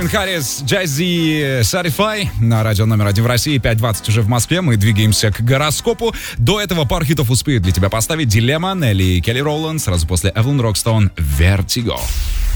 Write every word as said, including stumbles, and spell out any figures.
Кальвин Харрис, Jay-Z, Certify на радио номер один в России, пять двадцать уже в Москве. Мы двигаемся к гороскопу. До этого пару хитов успеют для тебя поставить Дилемма, Нелли и Келли Роланд. Сразу после Эвелин Рокстоун, Vertigo.